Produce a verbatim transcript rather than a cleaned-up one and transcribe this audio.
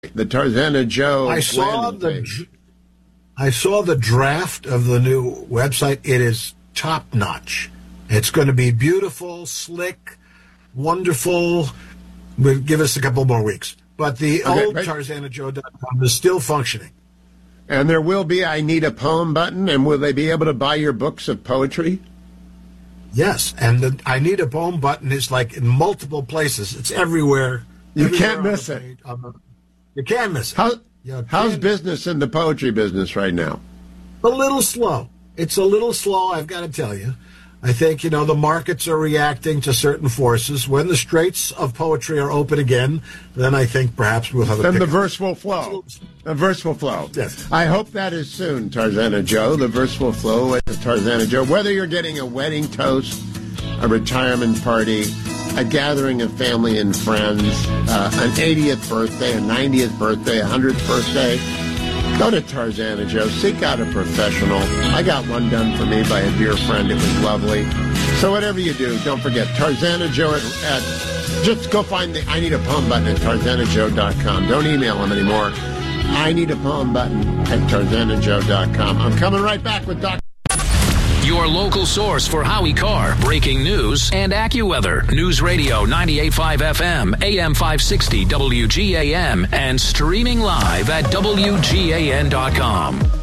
The Tarzana Joe. I saw the. Page. I saw the draft of the new website. It is top notch. It's going to be beautiful, slick, wonderful. We'll give us a couple more weeks. But the okay, old right. Tarzana Joe dot com is still functioning. And there will be I Need a Poem button, and will they be able to buy your books of poetry? Yes, and the I Need a Poem button is like in multiple places. It's everywhere. You everywhere can't miss it. Page, the, you can't miss it. How, you how's can't. business in the poetry business right now? A little slow. It's a little slow, I've got to tell you. I think, you know, the markets are reacting to certain forces. When the straits of poetry are open again, then I think perhaps we'll have a Then the pickup. verse will flow. The verse will flow. Yes. I hope that is soon, Tarzana Joe. The verse will flow with Tarzana Joe. Whether you're getting a wedding toast, a retirement party, a gathering of family and friends, uh, an eightieth birthday, a ninetieth birthday, a hundredth birthday, go to Tarzana Joe. Seek out a professional. I got one done for me by a dear friend. It was lovely. So whatever you do, don't forget Tarzana Joe at, at just go find the I Need a Poem button at Tarzana Joe dot com. Don't email him anymore. I Need a Poem button at Tarzana Joe dot com. I'm coming right back with Doctor Your local source for Howie Carr, breaking news, and AccuWeather. News Radio ninety-eight point five F M, A M five sixty W G A M, and streaming live at W G A N dot com.